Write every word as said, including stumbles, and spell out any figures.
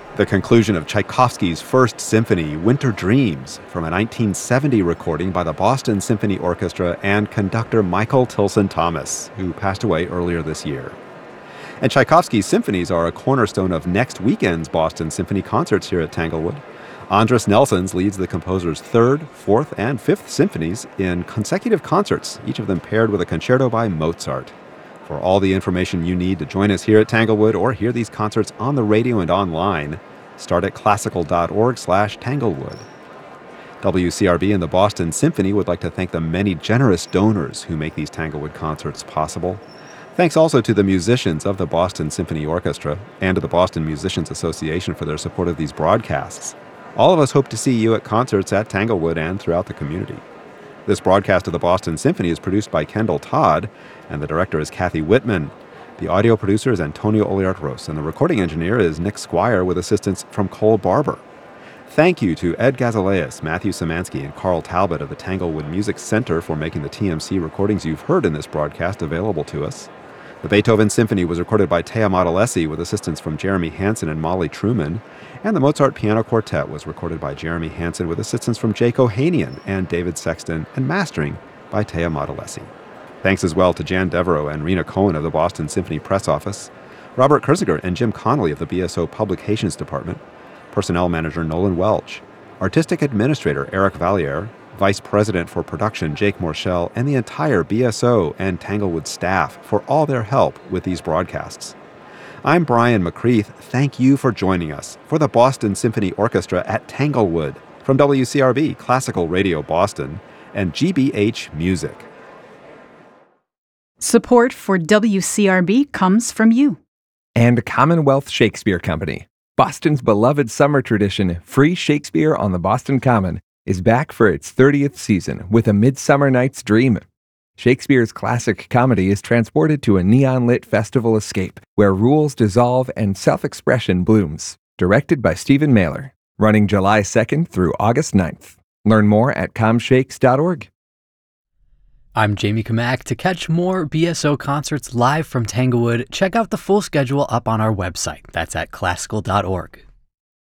The conclusion of Tchaikovsky's First Symphony, Winter Dreams, from a nineteen seventy recording by the Boston Symphony Orchestra and conductor Michael Tilson Thomas, who passed away earlier this year. And Tchaikovsky's symphonies are a cornerstone of next weekend's Boston Symphony concerts here at Tanglewood. Andris Nelsons leads the composer's third, fourth, and fifth symphonies in consecutive concerts, each of them paired with a concerto by Mozart. For all the information you need to join us here at Tanglewood or hear these concerts on the radio and online, start at classical.org slash Tanglewood. W C R B and the Boston Symphony would like to thank the many generous donors who make these Tanglewood concerts possible. Thanks also to the musicians of the Boston Symphony Orchestra and to the Boston Musicians Association for their support of these broadcasts. All of us hope to see you at concerts at Tanglewood and throughout the community. This broadcast of the Boston Symphony is produced by Kendall Todd, and the director is Kathy Whitman. The audio producer is Antonio Oliart-Ros, and the recording engineer is Nick Squire with assistance from Cole Barber. Thank you to Ed Gazaleas, Matthew Szymanski, and Carl Talbot of the Tanglewood Music Center for making the T M C recordings you've heard in this broadcast available to us. The Beethoven Symphony was recorded by Tea Modolesi with assistance from Jeremy Hansen and Molly Truman, and the Mozart Piano Quartet was recorded by Jeremy Hansen with assistance from Jake Ohanian and David Sexton, and mastering by Tea Modolesi. Thanks as well to Jan Devereaux and Rena Cohen of the Boston Symphony Press Office, Robert Kurziger and Jim Connolly of the B S O Publications Department, Personnel Manager Nolan Welch, Artistic Administrator Eric Valliere, Vice President for Production Jake Morshell, and the entire B S O and Tanglewood staff for all their help with these broadcasts. I'm Brian McCreath. Thank you for joining us for the Boston Symphony Orchestra at Tanglewood from W C R B Classical Radio Boston and G B H Music. Support for W C R B comes from you. And Commonwealth Shakespeare Company. Boston's beloved summer tradition, Free Shakespeare on the Boston Common, is back for its thirtieth season with A Midsummer Night's Dream. Shakespeare's classic comedy is transported to a neon-lit festival escape where rules dissolve and self-expression blooms. Directed by Stephen Mailer. Running July second through August ninth. Learn more at com shakes dot org. I'm Jamie Kamak. To catch more B S O concerts live from Tanglewood, check out the full schedule up on our website. That's at classical dot org.